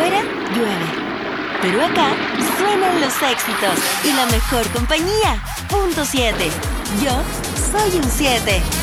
Afuera llueve, pero acá suenan los éxitos y la mejor compañía. Punto 7. Yo soy un 7.